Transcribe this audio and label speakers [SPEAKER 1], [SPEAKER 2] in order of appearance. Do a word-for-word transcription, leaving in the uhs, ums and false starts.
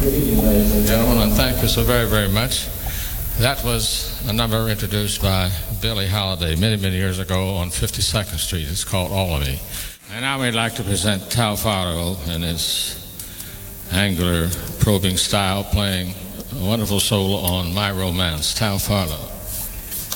[SPEAKER 1] Good evening, ladies and gentlemen, and thank you so very, very much. That was a number introduced by Billie Holiday many, many years ago on fifty-second Street. It's called All of Me. And now we'd like to present Tal Farlow in his angular, probing style, playing a wonderful solo on My Romance. Tal Farlow.